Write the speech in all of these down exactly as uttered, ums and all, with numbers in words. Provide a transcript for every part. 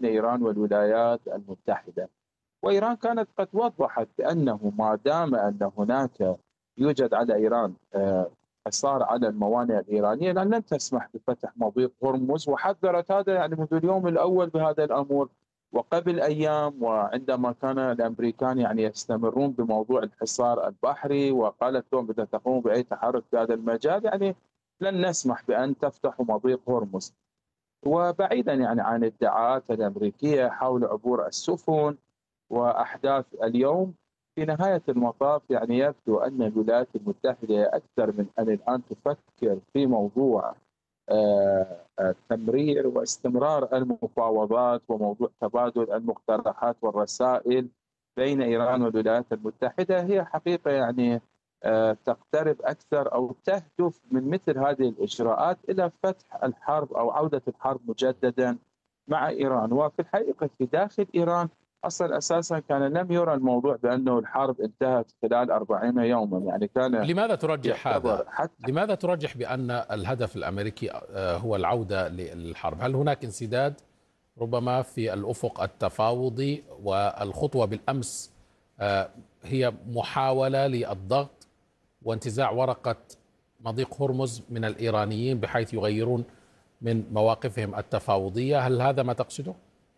إيران والولايات المتحدة. وإيران كانت قد وضحت بأنه ما دام أن هناك يوجد على إيران آه، حصار على الموانئ الإيرانية، لأن لن تسمح بفتح مضيق هرمز، وحذرت هذا يعني منذ اليوم الأول بهذا الأمر. وقبل أيام وعندما كان الأمريكان يعني يستمرون بموضوع الحصار البحري، وقالت لهم إذا تقوموا بأي تحرك في هذا المجال يعني لن نسمح بأن تفتحوا مضيق هرمز. وبعيدا يعني عن الادعاءات الأمريكية حول عبور السفن وأحداث اليوم، في نهاية المطاف يعني يبدو أن الولايات المتحدة أكثر من أن الآن تفكر في موضوع آه، آه، تمرير واستمرار المفاوضات وموضوع تبادل المقترحات والرسائل بين إيران والولايات المتحدة، هي حقيقة يعني آه، تقترب أكثر أو تهدف من مثل هذه الإجراءات إلى فتح الحرب أو عودة الحرب مجددا مع إيران. وفي الحقيقة في داخل إيران أصلا أساسا كان لم يرى الموضوع بأنه الحرب انتهت خلال أربعين يوما، يعني كان لماذا ترجح يعتبر هذا؟ حتى. لماذا ترجح بأن الهدف الأمريكي آه، هو العودة للحرب؟ هل هناك انسداد ربما في الأفق التفاوضي؟ والخطوة بالأمس آه، هي محاولة للضغط وانتزاع ورقة مضيق هرمز من الإيرانيين بحيث يغيرون من مواقفهم التفاوضية. هل هذا ما تقصده؟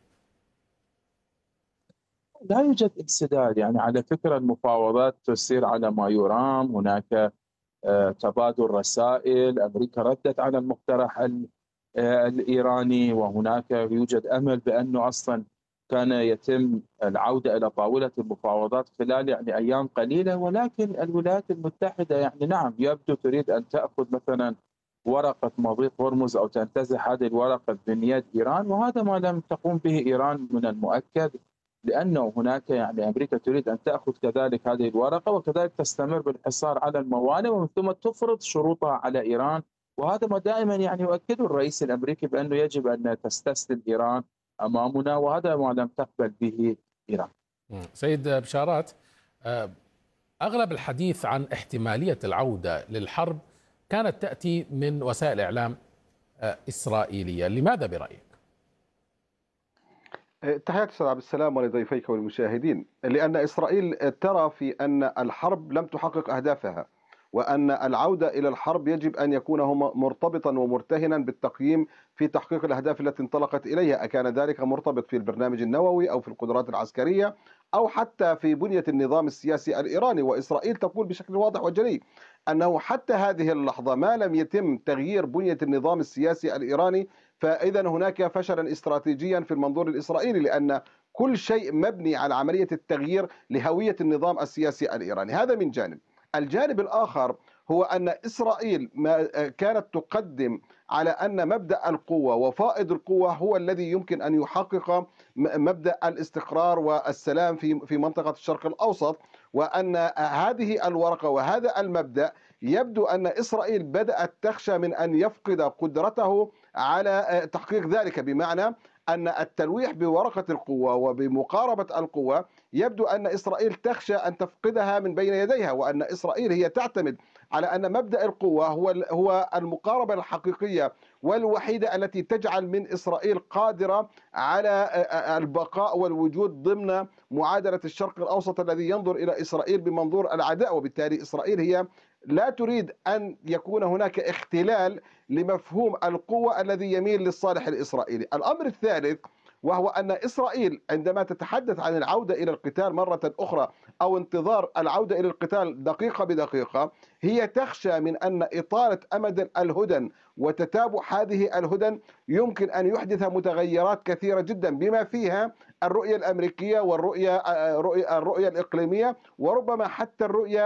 لا يوجد انسداد، يعني على فكرة المفاوضات تسير على ما يرام. هناك آه، تبادل رسائل، أمريكا ردت على المقترح ال- آه، الإيراني، وهناك يوجد أمل بأنه أصلا كان يتم العودة إلى طاولة المفاوضات خلال يعني أيام قليلة. ولكن الولايات المتحدة يعني نعم يبدو تريد أن تأخذ مثلا ورقة مضيق هرمز أو تنتزع هذه الورقة من يد إيران، وهذا ما لم تقوم به إيران من المؤكد، لأنه هناك يعني أمريكا تريد أن تأخذ كذلك هذه الورقة وكذلك تستمر بالحصار على الموانئ ومن ثم تفرض شروطها على إيران. وهذا ما دائما يعني يؤكده الرئيس الأمريكي بأنه يجب أن تستسلم إيران أمامنا، وهذا ما لم تقبل به إيران. سيد بشارات، آه، أغلب الحديث عن احتمالية العودة للحرب كانت تأتي من وسائل إعلام آه، إسرائيلية، لماذا برأيك؟ تحياتي أستاذ عبد السلام ولضيفيك والمشاهدين. لأن إسرائيل ترى في أن الحرب لم تحقق أهدافها، وأن العودة إلى الحرب يجب أن يكون مرتبطا ومرتهنا بالتقييم في تحقيق الأهداف التي انطلقت إليها، أكان ذلك مرتبط في البرنامج النووي أو في القدرات العسكرية أو حتى في بنية النظام السياسي الإيراني. وإسرائيل تقول بشكل واضح وجلي أنه حتى هذه اللحظة ما لم يتم تغيير بنية النظام السياسي الإيراني، فإذا هناك فشلا استراتيجيا في المنظور الإسرائيلي، لأن كل شيء مبني على عملية التغيير لهوية النظام السياسي الإيراني. هذا من جانب. الجانب الآخر هو أن إسرائيل ما كانت تقدم على أن مبدأ القوة وفائض القوة هو الذي يمكن أن يحقق مبدأ الاستقرار والسلام في في منطقة الشرق الأوسط، وأن هذه الورقة وهذا المبدأ يبدو أن إسرائيل بدأت تخشى من أن يفقد قدرته على تحقيق ذلك، بمعنى أن التلويح بورقة القوة وبمقاربة القوة يبدو أن إسرائيل تخشى أن تفقدها من بين يديها، وأن إسرائيل هي تعتمد على أن مبدأ القوة هو هو المقاربة الحقيقية والوحيدة التي تجعل من إسرائيل قادرة على البقاء والوجود ضمن معادلة الشرق الأوسط الذي ينظر إلى إسرائيل بمنظور العداء. وبالتالي إسرائيل هي لا تريد أن يكون هناك اختلال لمفهوم القوة الذي يميل للصالح الإسرائيلي. الأمر الثالث وهو أن إسرائيل عندما تتحدث عن العودة إلى القتال مرة أخرى أو انتظار العودة إلى القتال دقيقة بدقيقة، هي تخشى من أن إطالة أمد الهدن وتتابع هذه الهدن يمكن أن يحدث متغيرات كثيرة جدا، بما فيها الرؤية الأمريكية والرؤية الرؤية الإقليمية وربما حتى الرؤية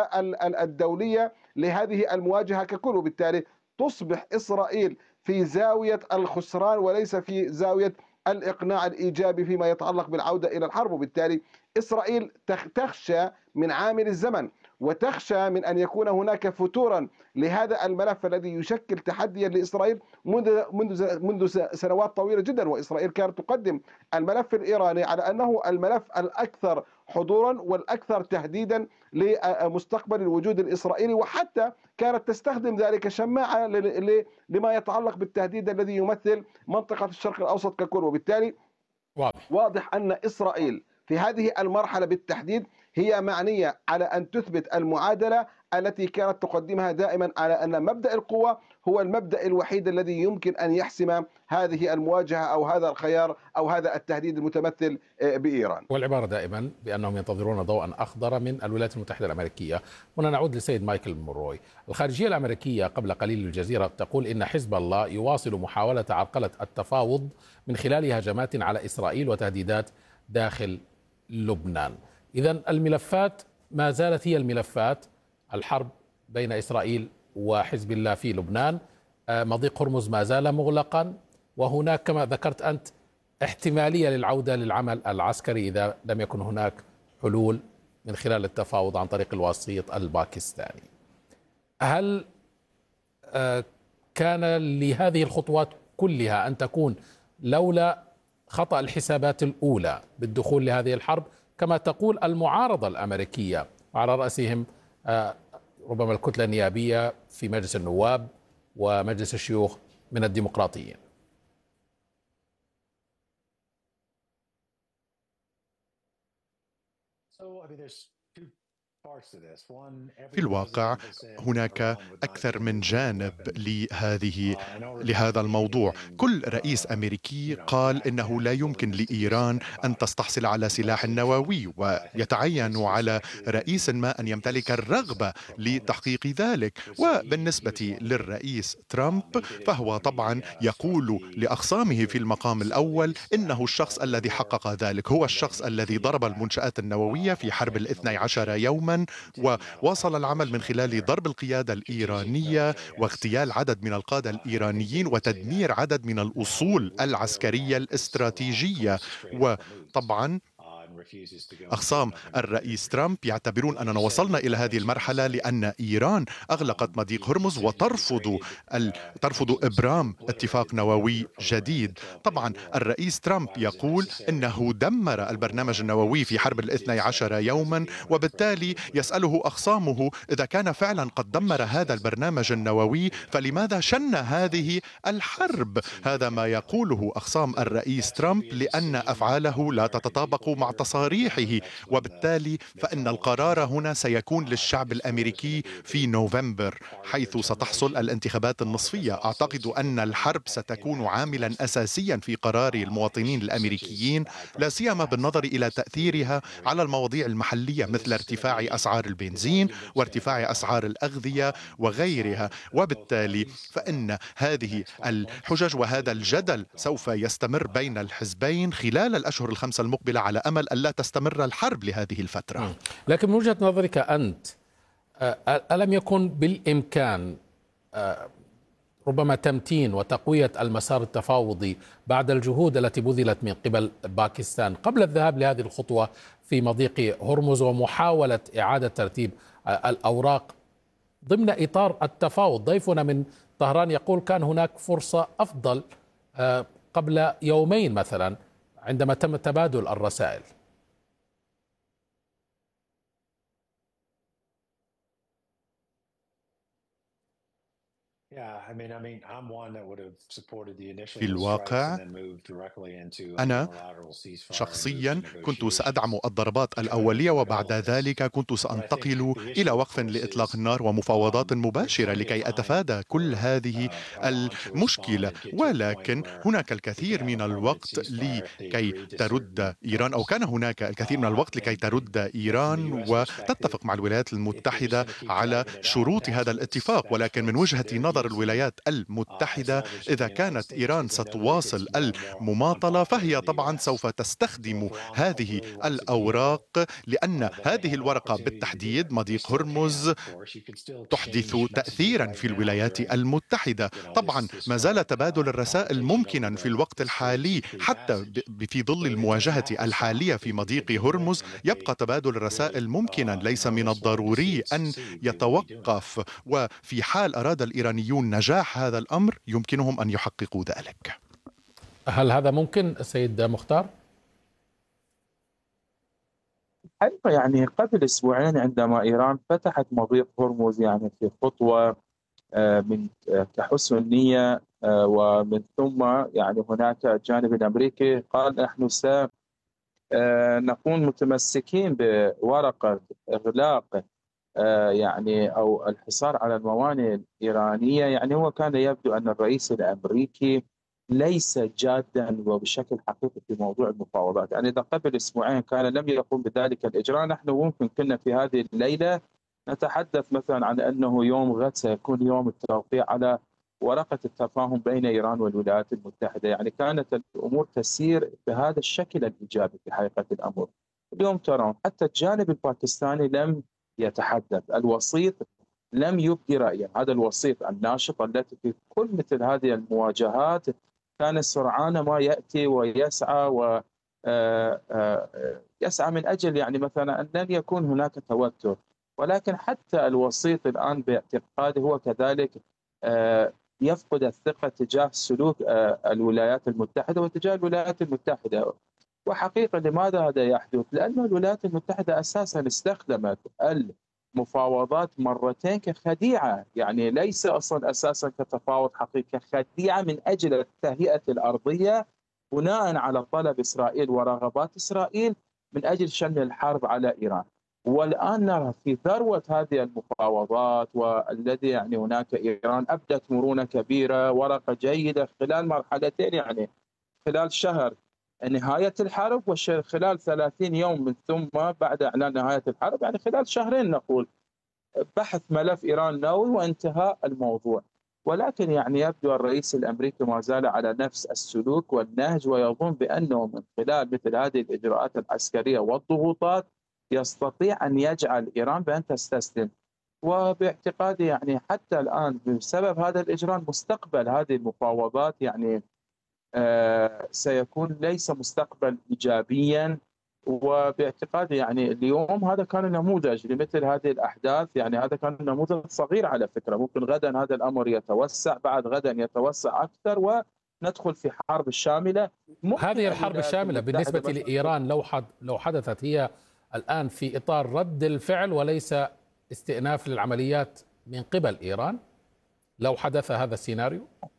الدولية لهذه المواجهة ككل. وبالتالي تصبح إسرائيل في زاوية الخسران وليس في زاوية الإقناع الإيجابي فيما يتعلق بالعودة إلى الحرب. وبالتالي إسرائيل تخشى من عامل الزمن وتخشى من أن يكون هناك فتورا لهذا الملف الذي يشكل تحديا لإسرائيل منذ منذ منذ سنوات طويلة جدا. وإسرائيل كانت تقدم الملف الإيراني على أنه الملف الأكثر حضورا والأكثر تهديدا لمستقبل الوجود الإسرائيلي، وحتى كانت تستخدم ذلك شماعة لما يتعلق بالتهديد الذي يمثل منطقة الشرق الأوسط ككل. وبالتالي واضح. واضح أن إسرائيل في هذه المرحلة بالتحديد هي معنية على أن تثبت المعادلة التي كانت تقدمها دائما، على أن مبدأ القوة هو المبدأ الوحيد الذي يمكن أن يحسم هذه المواجهة أو هذا الخيار أو هذا التهديد المتمثل بإيران. والعبارة دائما بأنهم ينتظرون ضوءا أخضر من الولايات المتحدة الأمريكية. هنا نعود للسيد مايكل مونروي. الخارجية الأمريكية قبل قليل الجزيرة تقول إن حزب الله يواصل محاولة عرقلة التفاوض من خلال هجمات على إسرائيل وتهديدات داخل لبنان. إذن الملفات ما زالت هي الملفات: الحرب بين إسرائيل وحزب الله في لبنان، مضيق هرمز ما زال مغلقا، وهناك كما ذكرت أنت احتمالية للعودة للعمل العسكري إذا لم يكن هناك حلول من خلال التفاوض عن طريق الوسيط الباكستاني. هل كان لهذه الخطوات كلها أن تكون لولا خطأ الحسابات الأولى بالدخول لهذه الحرب كما تقول المعارضة الأمريكية، وعلى رأسهم ربما الكتلة النيابية في مجلس النواب ومجلس الشيوخ من الديمقراطيين؟ في الواقع هناك أكثر من جانب لهذه لهذا الموضوع. كل رئيس أمريكي قال إنه لا يمكن لإيران أن تستحصل على سلاح نووي، ويتعين على رئيس ما أن يمتلك الرغبة لتحقيق ذلك. وبالنسبة للرئيس ترامب فهو طبعا يقول لأخصامه في المقام الأول إنه الشخص الذي حقق ذلك، هو الشخص الذي ضرب المنشآت النووية في حرب الاثني عشر يوما، وواصل العمل من خلال ضرب القيادة الإيرانية واغتيال عدد من القادة الإيرانيين وتدمير عدد من الأصول العسكرية الاستراتيجية. وطبعا أخصام الرئيس ترامب يعتبرون أننا وصلنا إلى هذه المرحلة لأن إيران أغلقت مضيق هرمز وترفض ترفض إبرام اتفاق نووي جديد. طبعا الرئيس ترامب يقول إنه دمر البرنامج النووي في حرب الاثني عشر يوما، وبالتالي يسأله أخصامه إذا كان فعلا قد دمر هذا البرنامج النووي فلماذا شن هذه الحرب؟ هذا ما يقوله أخصام الرئيس ترامب، لأن أفعاله لا تتطابق مع تصاريحه، وبالتالي فإن القرار هنا سيكون للشعب الأمريكي في نوفمبر حيث ستحصل الانتخابات النصفية. أعتقد أن الحرب ستكون عاملا أساسيا في قرار المواطنين الأمريكيين، لا سيما بالنظر إلى تأثيرها على المواضيع المحلية مثل ارتفاع أسعار البنزين وارتفاع أسعار الأغذية وغيرها. وبالتالي فإن هذه الحجج وهذا الجدل سوف يستمر بين الحزبين خلال الأشهر الخمسة المقبلة على أمل ألا تستمر الحرب لهذه الفترة. لكن من وجهة نظرك أنت، ألم يكن بالإمكان ربما تمتين وتقوية المسار التفاوضي بعد الجهود التي بذلت من قبل باكستان قبل الذهاب لهذه الخطوة في مضيق هرمز ومحاولة إعادة ترتيب الأوراق ضمن إطار التفاوض؟ ضيفنا من طهران يقول كان هناك فرصة أفضل قبل يومين مثلا عندما تم تبادل الرسائل. في الواقع أنا شخصيا كنت سأدعم الضربات الأولية، وبعد ذلك كنت سأنتقل إلى وقف لإطلاق النار ومفاوضات مباشرة لكي أتفادى كل هذه المشكلة. ولكن هناك الكثير من الوقت لكي ترد إيران، أو كان هناك الكثير من الوقت لكي ترد إيران وتتفق مع الولايات المتحدة على شروط هذا الاتفاق. ولكن من وجهة نظر الولايات المتحدة إذا كانت إيران ستواصل المماطلة فهي طبعا سوف تستخدم هذه الأوراق، لأن هذه الورقة بالتحديد مضيق هرمز تحدث تأثيرا في الولايات المتحدة. طبعا ما زال تبادل الرسائل ممكنا في الوقت الحالي، حتى في ظل المواجهة الحالية في مضيق هرمز يبقى تبادل الرسائل ممكنا، ليس من الضروري أن يتوقف. وفي حال أراد الإيرانيون نجاح هذا الأمر يمكنهم أن يحققوا ذلك. هل هذا ممكن سيد مختار؟ حقيقة يعني قبل أسبوعين عندما إيران فتحت مضيق هرمز يعني في خطوة من تحسن نية ومن ثم يعني هناك الجانب الأمريكي قال نحن سنكون متمسكين بورقة إغلاق يعني أو الحصار على الموانئ الإيرانية. يعني هو كان يبدو أن الرئيس الأمريكي ليس جادا وبشكل حقيقي في موضوع المفاوضات. يعني إذا قبل أسبوعين كان لم يقوم بذلك الإجراء، نحن ممكن كنا في هذه الليلة نتحدث مثلا عن أنه يوم غد سيكون يوم التوقيع على ورقة التفاهم بين إيران والولايات المتحدة. يعني كانت الأمور تسير بهذا الشكل الإيجابي في حقيقة الأمر. اليوم ترون حتى الجانب الباكستاني لم يتحدث، الوسيط لم يبدي رأيه. هذا الوسيط الناشط التي في كل مثل هذه المواجهات كان سرعان ما يأتي ويسعى و يسعى من أجل يعني مثلا أن لن يكون هناك توتر. ولكن حتى الوسيط الآن باعتقادي هو كذلك يفقد الثقة تجاه سلوك الولايات المتحدة وتجاه الولايات المتحدة. وحقيقة لماذا هذا يحدث؟ لأن الولايات المتحدة أساسا استخدمت المفاوضات مرتين كخديعة، يعني ليس أصلا أساسا كتفاوض حقيقي، كخديعة من أجل التهيئة الأرضية بناء على طلب إسرائيل ورغبات إسرائيل من أجل شن الحرب على إيران. والآن نرى في ذروة هذه المفاوضات والذي يعني هناك إيران أبدت مرونة كبيرة، ورقة جيدة خلال مرحلتين، يعني خلال شهر نهاية الحرب وخلال ثلاثين يوم من ثم بعد إعلان نهاية الحرب، يعني خلال شهرين نقول بحث ملف إيران نووي وانتهاء الموضوع. ولكن يعني يبدو الرئيس الأمريكي ما زال على نفس السلوك والنهج، ويظن بأنه من خلال مثل هذه الإجراءات العسكرية والضغوطات يستطيع أن يجعل إيران بأن تستسلم. وباعتقادي يعني حتى الآن بسبب هذا الإجراء مستقبل هذه المفاوضات يعني آه سيكون ليس مستقبل إيجابيا. وباعتقادي يعني اليوم هذا كان نموذج لمثل هذه الأحداث، يعني هذا كان نموذج صغير على فكرة، ممكن غدا هذا الأمر يتوسع، بعد غدا يتوسع أكثر وندخل في حرب شاملة. هذه الحرب الشاملة بالنسبة لإيران لو حد لو حدثت هي الآن في إطار رد الفعل وليس استئناف للعمليات من قبل إيران، لو حدث هذا السيناريو؟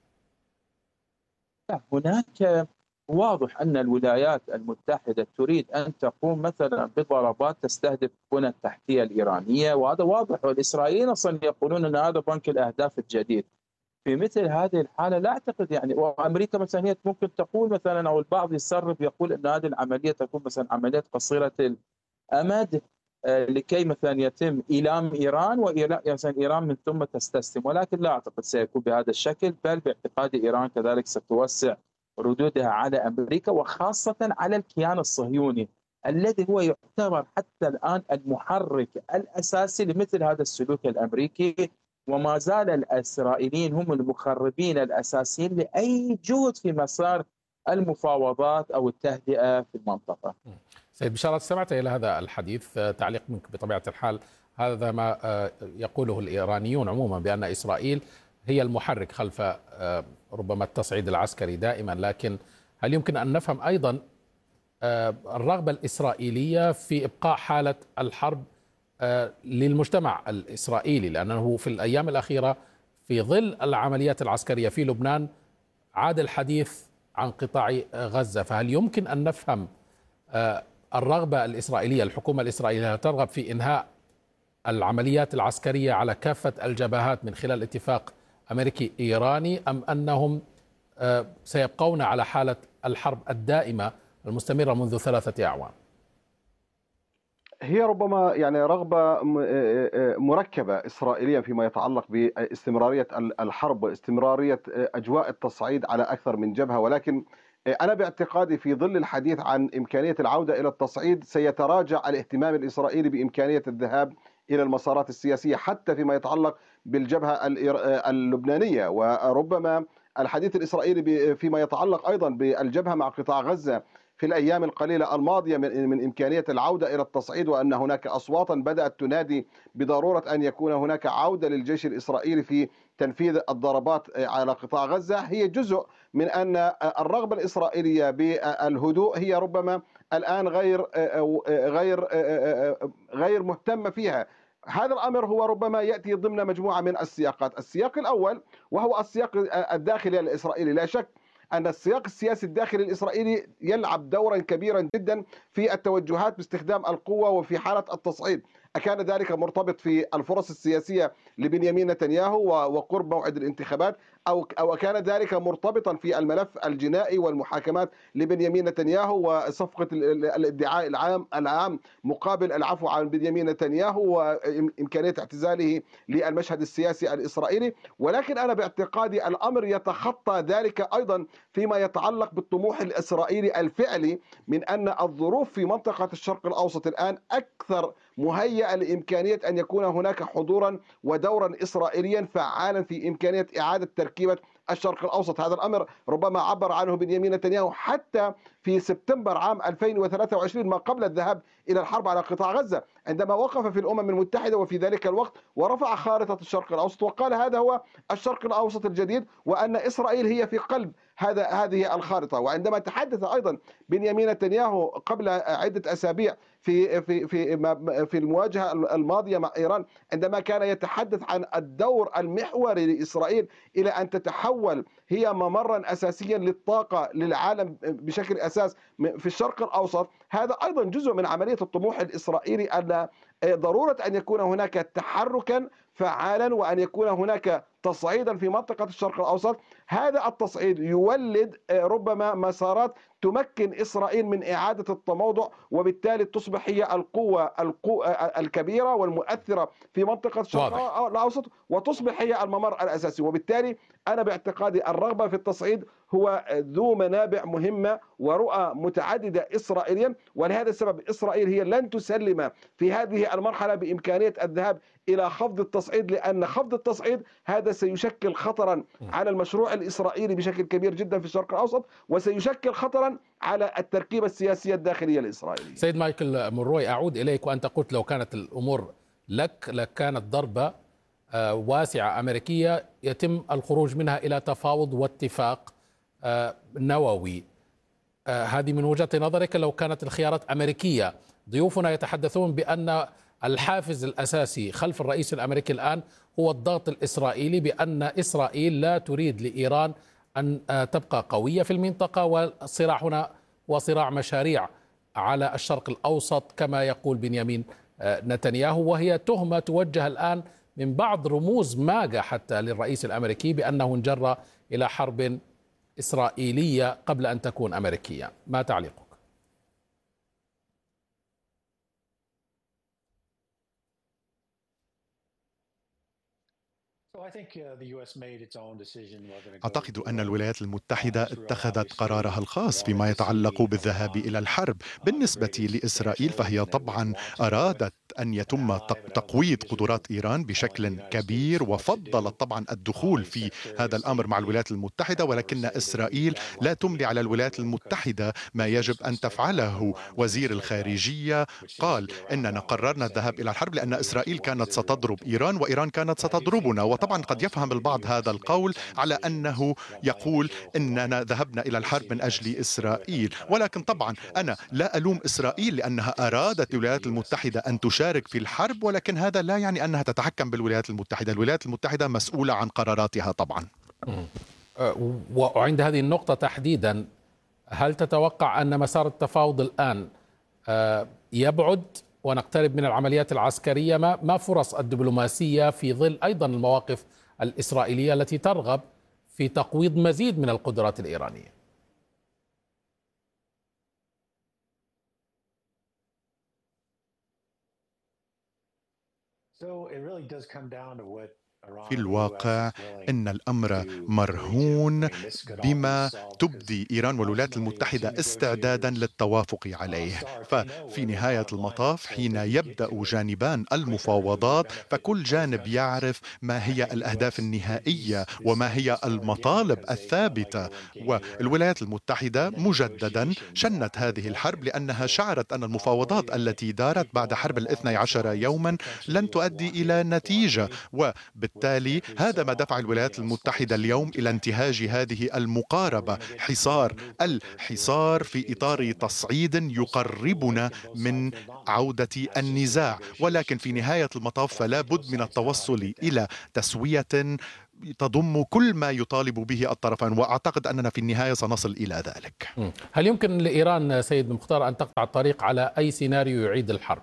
هناك واضح أن الولايات المتحدة تريد أن تقوم مثلا بضربات تستهدف البنى التحتية الإيرانية، وهذا واضح. والإسرائيليين أصلا يقولون أن هذا بنك الأهداف الجديد. في مثل هذه الحالة لا أعتقد يعني، وأمريكا مثلا هي ممكن تقول مثلا، أو البعض يسرب يقول أن هذه العملية تكون مثلا عملية قصيرة الأمد لكي مثلا يتم إيلام إيران وإيران إيران من ثم تستسلم. ولكن لا أعتقد سيكون بهذا الشكل، بل باعتقاد إيران كذلك ستوسع ردودها على أمريكا وخاصة على الكيان الصهيوني الذي هو يعتبر حتى الآن المحرك الأساسي لمثل هذا السلوك الأمريكي. وما زال الإسرائيليين هم المخربين الأساسيين لأي جهد في مسار المفاوضات أو التهدئة في المنطقة. سيد بشارة، استمعت إلى هذا الحديث، تعليق منك بطبيعة الحال هذا ما يقوله الإيرانيون عموما بأن إسرائيل هي المحرك خلف ربما التصعيد العسكري دائما، لكن هل يمكن أن نفهم أيضا الرغبة الإسرائيلية في إبقاء حالة الحرب للمجتمع الإسرائيلي؟ لأنه في الأيام الأخيرة في ظل العمليات العسكرية في لبنان عاد الحديث عن قطاع غزة، فهل يمكن أن نفهم الرغبة الإسرائيلية، الحكومة الإسرائيلية ترغب في إنهاء العمليات العسكرية على كافة الجبهات من خلال اتفاق أمريكي إيراني، أم أنهم سيبقون على حالة الحرب الدائمة المستمرة منذ ثلاثة أعوام؟ هي ربما يعني رغبة مركبة إسرائيليا فيما يتعلق باستمرارية الحرب واستمرارية أجواء التصعيد على أكثر من جبهة، ولكن أنا باعتقادي في ظل الحديث عن إمكانية العودة إلى التصعيد سيتراجع الاهتمام الإسرائيلي بإمكانية الذهاب إلى المسارات السياسية حتى فيما يتعلق بالجبهة اللبنانية. وربما الحديث الإسرائيلي فيما يتعلق أيضا بالجبهة مع قطاع غزة في الأيام القليلة الماضية من, من إمكانية العودة إلى التصعيد، وأن هناك أصواتا بدأت تنادي بضرورة أن يكون هناك عودة للجيش الإسرائيلي في تنفيذ الضربات على قطاع غزة، هي جزء من أن الرغبة الإسرائيلية بالهدوء هي ربما الآن غير غير غير مهتمة فيها. هذا الأمر هو ربما يأتي ضمن مجموعة من السياقات. السياق الأول وهو السياق الداخلي الإسرائيلي، لا شك أن السياق السياسي الداخلي الإسرائيلي يلعب دورا كبيرا جدا في التوجهات باستخدام القوة وفي حالة التصعيد. أكان ذلك مرتبط في الفرص السياسية لبنيامين نتنياهو وقرب موعد الانتخابات، أو أو كان ذلك مرتبطا في الملف الجنائي والمحاكمات لبنيامين نتنياهو وصفقة الادعاء العام العام مقابل العفو عن بنيامين نتنياهو وإمكانية اعتزاله للمشهد السياسي الإسرائيلي. ولكن أنا باعتقادي الأمر يتخطى ذلك أيضا فيما يتعلق بالطموح الإسرائيلي الفعلي، من أن الظروف في منطقة الشرق الأوسط الآن أكثر مهيئة لإمكانية أن يكون هناك حضورا ودورا إسرائيليا فعالا في إمكانية إعادة تركيبة الشرق الأوسط. هذا الأمر ربما عبر عنه بنيامين نتنياهو حتى في سبتمبر عام ألفين وثلاثة وعشرين ما قبل الذهاب إلى الحرب على قطاع غزة، عندما وقف في الأمم المتحدة وفي ذلك الوقت ورفع خارطة الشرق الأوسط وقال هذا هو الشرق الأوسط الجديد وأن إسرائيل هي في قلب هذا هذه الخارطة. وعندما تحدث أيضا بنيامين نتنياهو قبل عدة أسابيع في في في في المواجهة الماضية مع إيران، عندما كان يتحدث عن الدور المحوري لإسرائيل إلى أن تتحول هي ممرا أساسيا للطاقة للعالم بشكل أساس في الشرق الأوسط، هذا أيضا جزء من عملية الطموح الإسرائيلي أن ضرورة أن يكون هناك تحركا فعالا وأن يكون هناك تصعيدا في منطقة الشرق الأوسط. هذا التصعيد يولد ربما مسارات تمكن إسرائيل من إعادة التموضع، وبالتالي تصبح هي القوة, القوة الكبيرة والمؤثرة في منطقة الشرق الأوسط وتصبح هي الممر الأساسي. وبالتالي أنا باعتقادي الرغبة في التصعيد هو ذو منابع مهمة ورؤى متعددة إسرائيليا، ولهذا السبب إسرائيل هي لن تسلم في هذه المرحلة بإمكانية الذهاب إلى خفض التصعيد، لأن خفض التصعيد هذا سيشكل خطرا على المشروع الإسرائيلي بشكل كبير جدا في الشرق الأوسط، وسيشكل خطرا على التركيبة السياسية الداخلية الإسرائيلية. سيد مايكل مونروي، أعود إليك، وأنت قلت لو كانت الأمور لك لكانت ضربة واسعة أمريكية يتم الخروج منها إلى تفاوض واتفاق نووي. هذه من وجهة نظرك لو كانت الخيارات أمريكية. ضيوفنا يتحدثون بأن الحافز الأساسي خلف الرئيس الأمريكي الآن هو الضغط الإسرائيلي، بأن إسرائيل لا تريد لإيران أن تبقى قوية في المنطقة، والصراع هنا وصراع مشاريع على الشرق الأوسط كما يقول بنيامين نتنياهو، وهي تهمة توجه الآن من بعض رموز ماجا حتى للرئيس الأمريكي بأنه انجر إلى حرب إسرائيلية قبل أن تكون أمريكية. ما تعليقك؟ أعتقد أن الولايات المتحدة اتخذت قرارها الخاص فيما يتعلق بالذهاب إلى الحرب. بالنسبة لإسرائيل فهي طبعا أرادت أن يتم تقويض قدرات إيران بشكل كبير، وفضلت طبعا الدخول في هذا الأمر مع الولايات المتحدة، ولكن إسرائيل لا تملي على الولايات المتحدة ما يجب أن تفعله. وزير الخارجية قال إننا قررنا الذهاب إلى الحرب لأن إسرائيل كانت ستضرب إيران وإيران كانت ستضربنا. وطبعا قد يفهم البعض هذا القول على أنه يقول إننا ذهبنا إلى الحرب من أجل إسرائيل، ولكن طبعا أنا لا ألوم إسرائيل لأنها أرادت الولايات المتحدة أن تشارك في الحرب، ولكن هذا لا يعني أنها تتحكم بالولايات المتحدة. الولايات المتحدة مسؤولة عن قراراتها طبعا. وعند هذه النقطة تحديدا، هل تتوقع أن مسار التفاوض الآن يبعد ونقترب من العمليات العسكرية؟ ما ما فرص الدبلوماسية في ظل أيضا المواقف الإسرائيلية التي ترغب في تقويض مزيد من القدرات الإيرانية؟ في الواقع إن الأمر مرهون بما تبدي إيران والولايات المتحدة استعدادا للتوافق عليه. ففي نهاية المطاف حين يبدأ جانبان المفاوضات فكل جانب يعرف ما هي الأهداف النهائية وما هي المطالب الثابتة. والولايات المتحدة مجددا شنت هذه الحرب لأنها شعرت أن المفاوضات التي دارت بعد حرب الاثني عشر يوما لن تؤدي إلى نتيجة، وبالتالي وبالتالي هذا ما دفع الولايات المتحدة اليوم إلى انتهاج هذه المقاربة، حصار الحصار في إطار تصعيد يقربنا من عودة النزاع، ولكن في نهاية المطاف فلا بد من التوصل إلى تسوية تضم كل ما يطالب به الطرفان، وأعتقد أننا في النهاية سنصل إلى ذلك. هل يمكن لإيران سيد مختار أن تقطع الطريق على أي سيناريو يعيد الحرب؟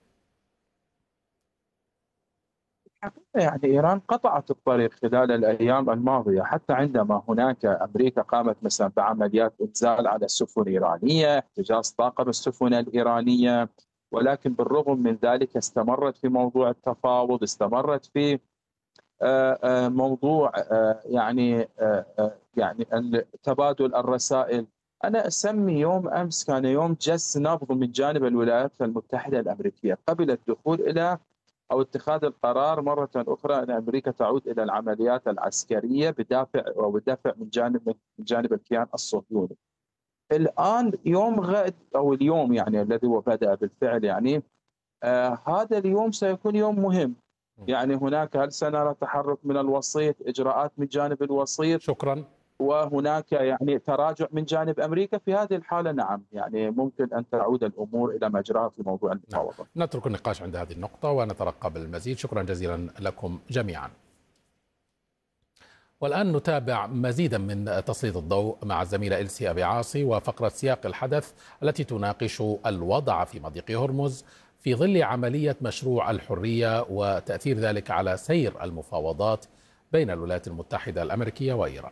يعني إيران قطعت الطريق خلال الأيام الماضية، حتى عندما هناك أمريكا قامت مثلا بعمليات إنزال على السفن الإيرانية، احتجاز طاقم السفن الإيرانية، ولكن بالرغم من ذلك استمرت في موضوع التفاوض، استمرت في موضوع يعني يعني تبادل الرسائل. أنا أسمي يوم أمس كان يوم جس نبض من جانب الولايات المتحدة الأمريكية قبل الدخول إلى أو اتخاذ القرار مرة أخرى أن أمريكا تعود إلى العمليات العسكرية بدافع أو بدافع من جانب من جانب الكيان الصهيوني. الآن يوم غد أو اليوم يعني الذي هو بدأ بالفعل يعني آه هذا اليوم سيكون يوم مهم. يعني هناك هل سنرى تحرك من الوسيط، إجراءات من جانب الوسيط؟ شكرا. وهناك يعني تراجع من جانب أمريكا. في هذه الحالة نعم يعني ممكن أن تعود الأمور إلى مجراها في موضوع المفاوضات. نعم. نترك النقاش عند هذه النقطة ونترقب المزيد. شكرا جزيلا لكم جميعا. والآن نتابع مزيدا من تسليط الضوء مع الزميلة إلسي أبي عاصي وفقرة سياق الحدث التي تناقش الوضع في مضيق هرمز في ظل عملية مشروع الحرية وتأثير ذلك على سير المفاوضات بين الولايات المتحدة الأمريكية وإيران.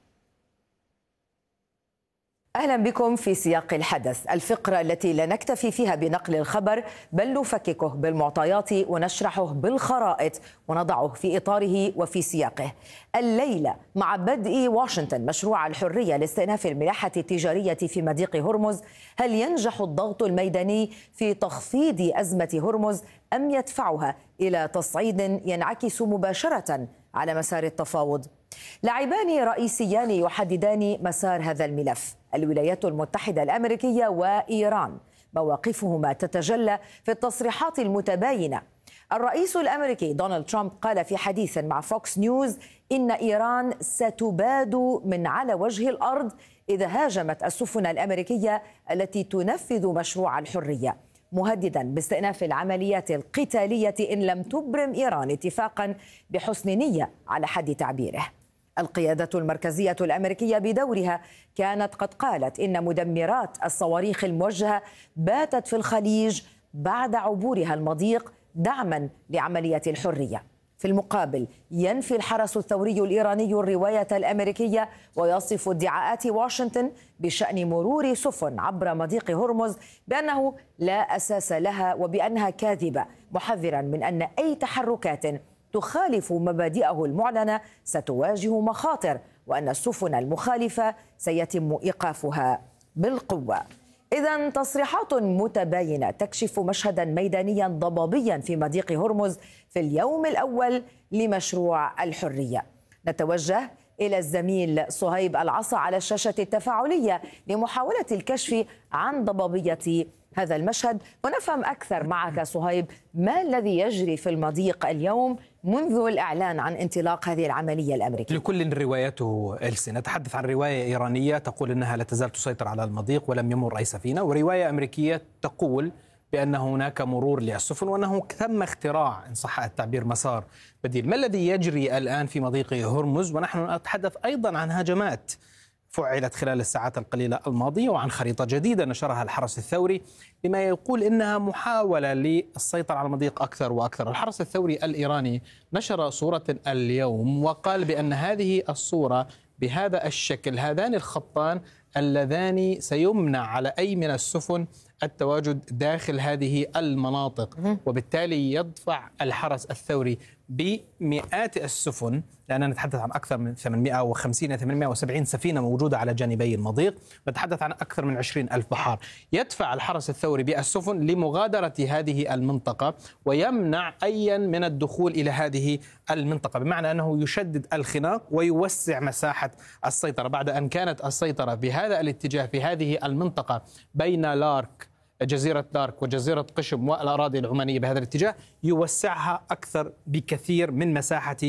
أهلا بكم في سياق الحدث، الفقرة التي لا نكتفي فيها بنقل الخبر بل نفككه بالمعطيات ونشرحه بالخرائط ونضعه في إطاره وفي سياقه. الليلة مع بدء واشنطن مشروع الحرية لاستئناف الملاحة التجارية في مضيق هرمز، هل ينجح الضغط الميداني في تخفيض أزمة هرمز أم يدفعها إلى تصعيد ينعكس مباشرة على مسار التفاوض؟ لاعبان رئيسيان يحددان مسار هذا الملف، الولايات المتحدة الأمريكية وإيران، مواقفهما تتجلى في التصريحات المتباينة. الرئيس الأمريكي دونالد ترامب قال في حديث مع فوكس نيوز إن إيران ستباد من على وجه الأرض إذا هاجمت السفن الأمريكية التي تنفذ مشروع الحرية، مهددا باستئناف العمليات القتالية إن لم تبرم إيران اتفاقا بحسن نية على حد تعبيره. القيادة المركزية الأمريكية بدورها كانت قد قالت إن مدمرات الصواريخ الموجهة باتت في الخليج بعد عبورها المضيق دعما لعملية الحرية. في المقابل ينفي الحرس الثوري الإيراني الرواية الأمريكية ويصف ادعاءات واشنطن بشأن مرور سفن عبر مضيق هرمز بأنه لا أساس لها وبأنها كاذبة، محذرا من أن أي تحركات تخالف مبادئه المعلنة ستواجه مخاطر وأن السفن المخالفة سيتم إيقافها بالقوة. إذن تصريحات متباينة تكشف مشهدا ميدانيا ضبابيا في مضيق هرمز في اليوم الأول لمشروع الحرية. نتوجه إلى الزميل صهيب العصا على الشاشة التفاعلية لمحاولة الكشف عن ضبابية هذا المشهد ونفهم أكثر معك صهيب ما الذي يجري في المضيق اليوم منذ الإعلان عن انطلاق هذه العملية الأمريكية. لكل روايته إلسي، نتحدث عن رواية إيرانية تقول أنها لا تزال تسيطر على المضيق ولم يمر أي سفينة، ورواية أمريكية تقول بأن هناك مرور للسفن وأنه ثم اختراع إن صح التعبير مسار بديل. ما الذي يجري الآن في مضيق هرمز ونحن نتحدث أيضا عن هجمات فعلت خلال الساعات القليلة الماضية وعن خريطة جديدة نشرها الحرس الثوري بما يقول إنها محاولة للسيطرة على المضيق أكثر وأكثر؟ الحرس الثوري الإيراني نشر صورة اليوم وقال بأن هذه الصورة بهذا الشكل، هذان الخطان اللذان سيمنع على أي من السفن التواجد داخل هذه المناطق، وبالتالي يدفع الحرس الثوري بمئات السفن، لأننا نتحدث عن أكثر من ثمانمئة وخمسين ثمانمئة وسبعين سفينة موجودة على جانبي المضيق، نتحدث عن أكثر من عشرين ألف بحار. يدفع الحرس الثوري بالسفن لمغادرة هذه المنطقة ويمنع أيا من الدخول إلى هذه المنطقة، بمعنى أنه يشدد الخناق ويوسع مساحة السيطرة بعد أن كانت السيطرة بهذا الاتجاه في هذه المنطقة بين لارك جزيرة لارك وجزيرة قشم والأراضي العمانية بهذا الاتجاه، يوسعها أكثر بكثير من مساحة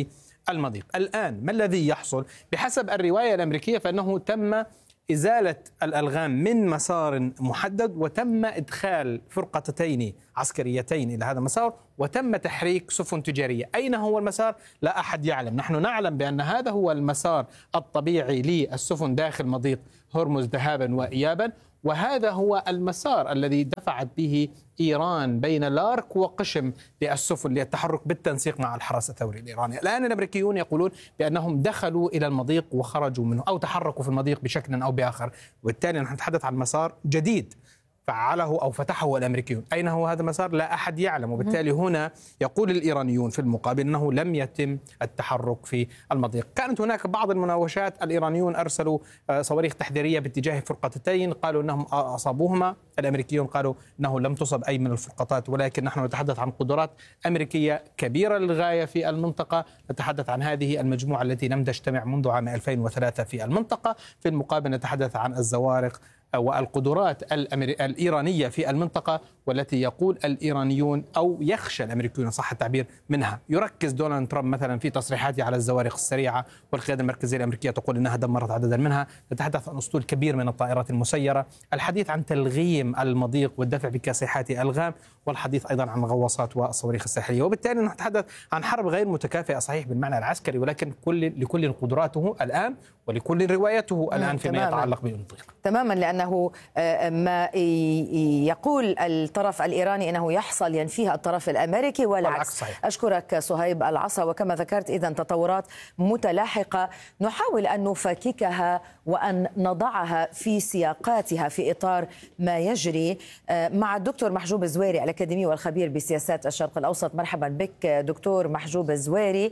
المضيق. الآن ما الذي يحصل؟ بحسب الرواية الأمريكية فإنه تم إزالة الألغام من مسار محدد، وتم إدخال فرقتين عسكريتين إلى هذا المسار، وتم تحريك سفن تجارية. أين هو المسار؟ لا أحد يعلم. نحن نعلم بأن هذا هو المسار الطبيعي للسفن داخل مضيق هرمز ذهابا وإيابا، وهذا هو المسار الذي دفعت به إيران بين لارك وقشم للسفن للتحرك بالتنسيق مع الحرس الثوري الإيراني. الآن الأمريكيون يقولون بأنهم دخلوا إلى المضيق وخرجوا منه أو تحركوا في المضيق بشكل أو بآخر، وبالتالي نحن نتحدث عن مسار جديد فعله أو فتحه الأمريكيون. أين هو هذا المسار؟ لا أحد يعلم. وبالتالي هنا يقول الإيرانيون في المقابل أنه لم يتم التحرك في المضيق. كانت هناك بعض المناوشات، الإيرانيون أرسلوا صواريخ تحذيرية باتجاه فرقتين قالوا أنهم أصابوهما، الأمريكيون قالوا أنه لم تصب أي من الفرقتات، ولكن نحن نتحدث عن قدرات أمريكية كبيرة للغاية في المنطقة. نتحدث عن هذه المجموعة التي لم تجتمع منذ عام ألفين وثلاثة في المنطقة. في المقابل نتحدث عن الزوارق والقدرات الإيرانية في المنطقة، والتي يقول الإيرانيون أو يخشى الأمريكيون صح التعبير منها. يركز دونالد ترامب مثلا في تصريحاته على الزوارق السريعة، والقيادة المركزية الأمريكية تقول أنها دمرت عددا منها. نتحدث عن أسطول كبير من الطائرات المسيرة، الحديث عن تلغيم المضيق والدفع بكاسحات ألغام، والحديث أيضا عن الغواصات والصواريخ الساحلية. وبالتالي نتحدث عن حرب غير متكافئة صحيح بالمعنى العسكري، ولكن كل لكل قدراته الآن ولكل روايته الآن فيما تماماً. يتعلق بالمضيق تماما، لأنه ما يقول الطرف الإيراني أنه يحصل ينفيه الطرف الأمريكي والعكس. أشكرك صهيب العصا. وكما ذكرت إذن تطورات متلاحقة نحاول أن نفككها وأن نضعها في سياقاتها في إطار ما يجري مع الدكتور محجوب الزويري الأكاديمي والخبير بسياسات الشرق الأوسط. مرحبا بك دكتور محجوب الزويري.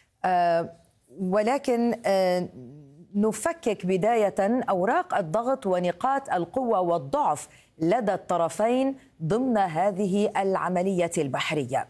ولكن نفكك بداية أوراق الضغط ونقاط القوة والضعف لدى الطرفين ضمن هذه العملية البحرية.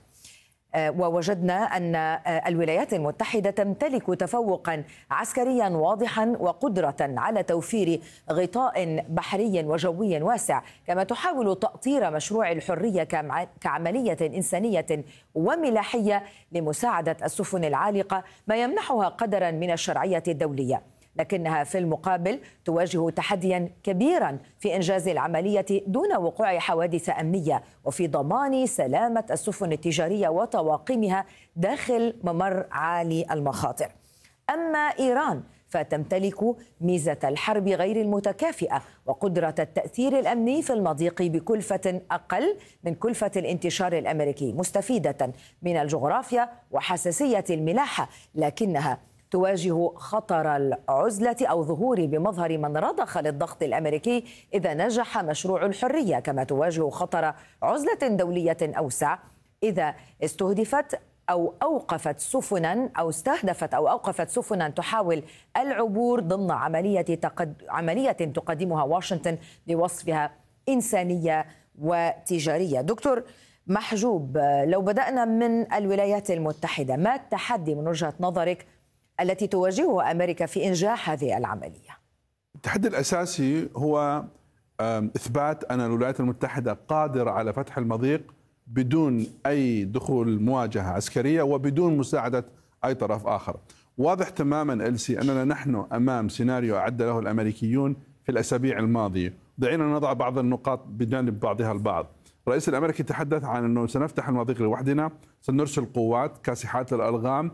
ووجدنا أن الولايات المتحدة تمتلك تفوقا عسكريا واضحا وقدرة على توفير غطاء بحري وجوي واسع، كما تحاول تأطير مشروع الحرية كعملية إنسانية وملاحية لمساعدة السفن العالقة، ما يمنحها قدرا من الشرعية الدولية. لكنها في المقابل تواجه تحديا كبيرا في إنجاز العملية دون وقوع حوادث أمنية، وفي ضمان سلامة السفن التجارية وطواقمها داخل ممر عالي المخاطر. أما إيران فتمتلك ميزة الحرب غير المتكافئة وقدرة التأثير الأمني في المضيق بكلفة أقل من كلفة الانتشار الأمريكي، مستفيدة من الجغرافيا وحساسية الملاحة، لكنها تواجه خطر العزلة أو ظهور بمظهر من رضخ للضغط الأمريكي إذا نجح مشروع الحرية، كما تواجه خطر عزلة دولية أوسع إذا استهدفت أو أوقفت سفنا أو استهدفت أو أوقفت سفنا تحاول العبور ضمن عملية تقد... عملية تقدمها واشنطن بوصفها إنسانية وتجارية. دكتور محجوب، لو بدأنا من الولايات المتحدة، ما التحدي من وجهة نظرك التي تواجهها أمريكا في إنجاح هذه العملية؟ التحدي الأساسي هو إثبات أن الولايات المتحدة قادرة على فتح المضيق بدون أي دخول مواجهة عسكرية وبدون مساعدة أي طرف آخر. واضح تماما ألسي أننا نحن أمام سيناريو أعد له الأمريكيون في الأسابيع الماضية. دعينا نضع بعض النقاط بجانب بعضها البعض. الرئيس الأمريكي تحدث عن أنه سنفتح المضيق لوحدنا، سنرسل قوات كاسحات للألغام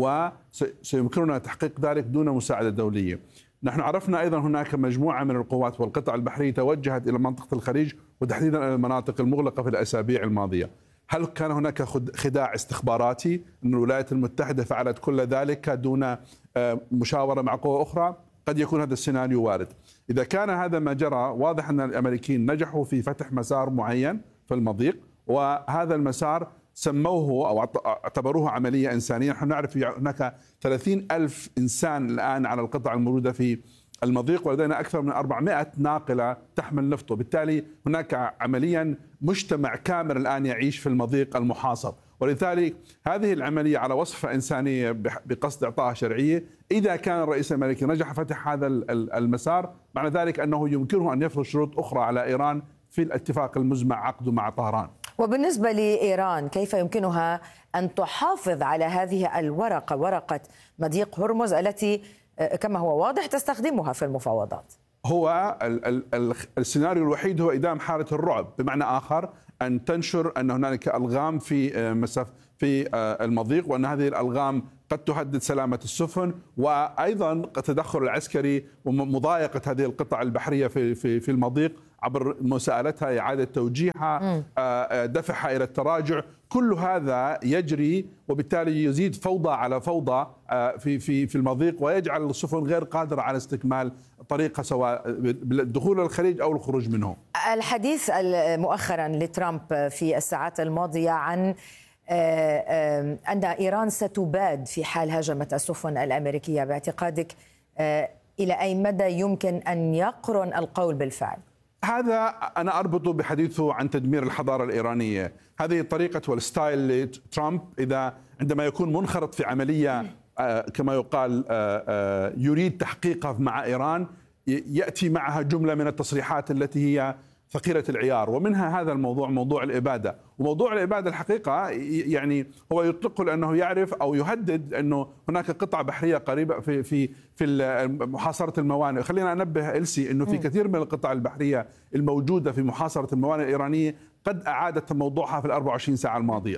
وسيمكننا تحقيق ذلك دون مساعدة دولية. نحن عرفنا أيضا هناك مجموعة من القوات والقطع البحرية توجهت إلى منطقة الخليج وتحديدا إلى المناطق المغلقة في الأسابيع الماضية. هل كان هناك خداع استخباراتي أن الولايات المتحدة فعلت كل ذلك دون مشاورة مع قوى أخرى؟ قد يكون هذا السيناريو وارد. إذا كان هذا ما جرى، واضح أن الأمريكيين نجحوا في فتح مسار معين في المضيق، وهذا المسار سموه أو اعتبروه عملية إنسانية. نحن نعرف هناك ثلاثين ألف إنسان الآن على القطع الموجودة في المضيق، ولدينا أكثر من أربعمائة ناقلة تحمل نفط، وبالتالي هناك عمليا مجتمع كامل الآن يعيش في المضيق المحاصر. ولذلك هذه العملية على وصفة إنسانية بقصد إعطائها شرعية. إذا كان الرئيس الأمريكي نجح فتح هذا المسار، معنى ذلك أنه يمكنه أن يفرض شروط أخرى على إيران في الاتفاق المزمع عقده مع طهران. وبالنسبة لإيران كيف يمكنها أن تحافظ على هذه الورقة، ورقة مضيق هرمز التي كما هو واضح تستخدمها في المفاوضات؟ هو ال ال ال السيناريو الوحيد هو إدام حالة الرعب، بمعنى آخر أن تنشر أن هنالك ألغام في مسافة في المضيق، وأن هذه الألغام قد تهدد سلامة السفن، وأيضا التدخل العسكري ومضايقة هذه القطع البحرية في في في المضيق عبر مساءلتها، إعادة توجيهها، دفعها إلى التراجع. كل هذا يجري، وبالتالي يزيد فوضى على فوضى في في في المضيق، ويجعل السفن غير قادرة على استكمال طريقها سواء بالدخول الخليج أو الخروج منه. الحديث مؤخرا لترامب في الساعات الماضية عن أن إيران ستباد في حال هاجمت السفن الأمريكية، باعتقادك إلى أي مدى يمكن أن يقرن القول بالفعل؟ هذا أنا أربطه بحديثه عن تدمير الحضارة الإيرانية. هذه طريقة والستايل لترامب، إذا عندما يكون منخرط في عملية كما يقال يريد تحقيقها مع إيران، يأتي معها جملة من التصريحات التي هي ثقيلة العيار، ومنها هذا الموضوع، موضوع الإبادة. وموضوع الإبادة الحقيقة يعني هو يطلقه لأنه يعرف أو يهدد أنه هناك قطع بحرية قريبة في في في محاصرة الموانئ. خلينا أنبه إلسي أنه في كثير من القطع البحرية الموجودة في محاصرة الموانئ الإيرانية قد أعادت موضوعها في الأربع وعشرين ساعة الماضية.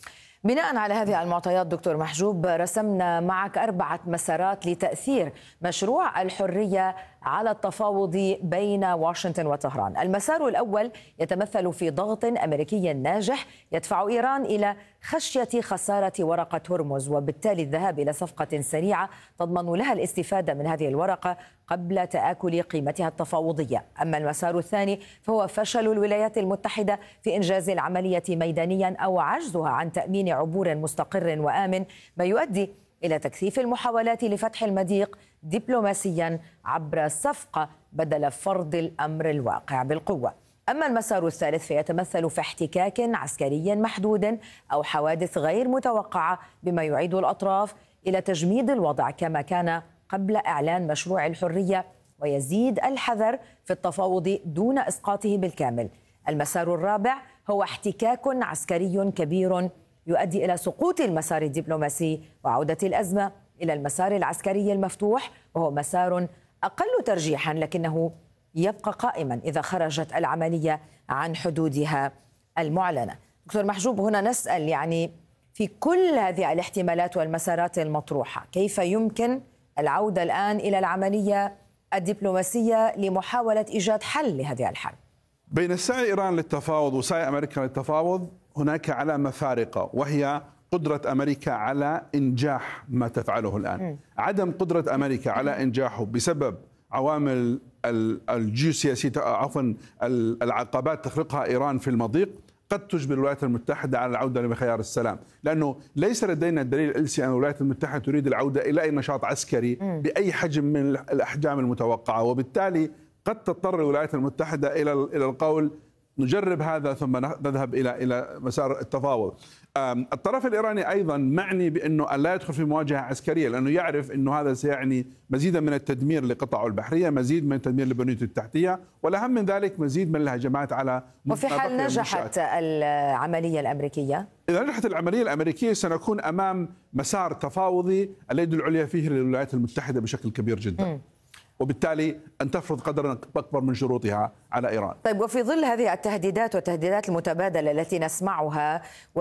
بناء على هذه المعطيات دكتور محجوب، رسمنا معك أربعة مسارات لتأثير مشروع الحرية على التفاوض بين واشنطن وطهران. المسار الأول يتمثل في ضغط أمريكي ناجح يدفع إيران إلى خشية خسارة ورقة هرمز، وبالتالي الذهاب إلى صفقة سريعة تضمن لها الاستفادة من هذه الورقة قبل تآكل قيمتها التفاوضية. أما المسار الثاني فهو فشل الولايات المتحدة في إنجاز العملية ميدانيا أو عجزها عن تأمين عبور مستقر وآمن، ما يؤدي إلى تكثيف المحاولات لفتح المضيق دبلوماسيا عبر الصفقة بدل فرض الأمر الواقع بالقوة. أما المسار الثالث فيتمثل في احتكاك عسكري محدود أو حوادث غير متوقعة، بما يعيد الأطراف إلى تجميد الوضع كما كان قبل إعلان مشروع الحرية، ويزيد الحذر في التفاوض دون إسقاطه بالكامل. المسار الرابع هو احتكاك عسكري كبير يؤدي إلى سقوط المسار الدبلوماسي وعودة الأزمة إلى المسار العسكري المفتوح، وهو مسار أقل ترجيحا لكنه يبقى قائما إذا خرجت العملية عن حدودها المعلنة. دكتور محجوب، هنا نسأل يعني في كل هذه الاحتمالات والمسارات المطروحة كيف يمكن العودة الآن إلى العملية الدبلوماسية لمحاولة إيجاد حل لهذه الحرب؟ بين سعي إيران للتفاوض وسعي أمريكا للتفاوض هناك علامة فارقة، وهي قدرة أمريكا على إنجاح ما تفعله الآن. م. عدم قدرة أمريكا على إنجاحه بسبب عوامل الجيوسياسية، عفوا العقبات تخلقها إيران في المضيق، قد تجبر الولايات المتحدة على العودة لخيار السلام، لأنه ليس لدينا الدليل الإلسي أن الولايات المتحدة تريد العودة إلى أي نشاط عسكري بأي حجم من الأحجام المتوقعة، وبالتالي قد تضطر الولايات المتحدة إلى إلى القول نجرب هذا ثم نذهب إلى إلى مسار التفاوض. الطرف الإيراني أيضا معني بأنه لا يدخل في مواجهة عسكرية، لأنه يعرف أنه هذا سيعني مزيدا من التدمير لقطعه البحرية، مزيد من التدمير لبنيته التحتية، والأهم من ذلك مزيد من الهجمات على. وفي حال نجحت العملية الأمريكية، إذا نجحت العملية الأمريكية سنكون أمام مسار تفاوضي اليد العليا فيه للولايات المتحدة بشكل كبير جدا. م. وبالتالي أن تفرض قدرا أكبر من شروطها على إيران. طيب، وفي ظل هذه التهديدات والتهديدات المتبادلة التي نسمعها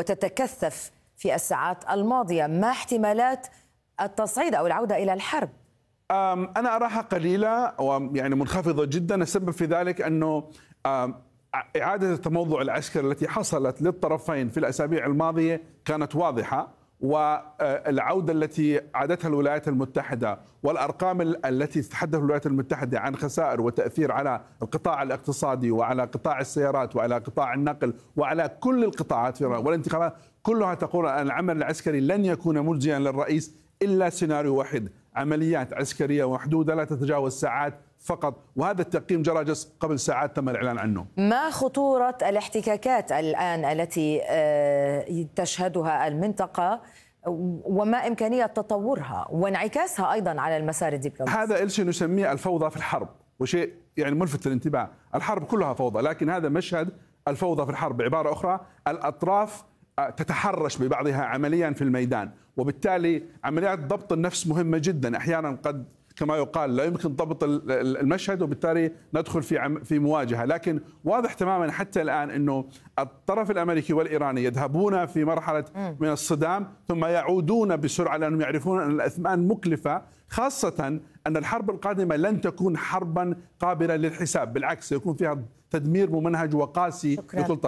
وتتكثف في الساعات الماضية، ما احتمالات التصعيد أو العودة إلى الحرب؟ أنا أراها قليلة ويعني منخفضة جدا. السبب في ذلك أنه إعادة التموضع العسكري التي حصلت للطرفين في الأسابيع الماضية كانت واضحة، والعودة التي عادتها الولايات المتحدة والأرقام التي تتحدث الولايات المتحدة عن خسائر وتأثير على القطاع الاقتصادي وعلى قطاع السيارات وعلى قطاع النقل وعلى كل القطاعات في إيران والانتخابات، كلها تقول أن العمل العسكري لن يكون مجزيا للرئيس إلا سيناريو واحد: عمليات عسكرية محدودة لا تتجاوز ساعات فقط، وهذا التقييم جرى جس قبل ساعات تم الإعلان عنه. ما خطورة الاحتكاكات الآن التي تشهدها المنطقة وما إمكانية تطورها وانعكاسها أيضا على المسار الدبلوماسي؟ هذا إلشي نسميه الفوضى في الحرب، وشيء يعني ملفت للانتباه. الحرب كلها فوضى، لكن هذا مشهد الفوضى في الحرب. بعبارة أخرى الأطراف تتحرش ببعضها عمليا في الميدان، وبالتالي عمليات ضبط النفس مهمة جدا. أحيانا قد كما يقال لا يمكن ضبط المشهد، وبالتالي ندخل في في مواجهة. لكن واضح تماما حتى الآن أنه الطرف الأمريكي والإيراني يذهبون في مرحلة من الصدام ثم يعودون بسرعة، لأنهم يعرفون أن الأثمان مكلفة، خاصة أن الحرب القادمة لن تكون حربا قابلة للحساب، بالعكس سيكون فيها تدمير ممنهج وقاسي لسلطة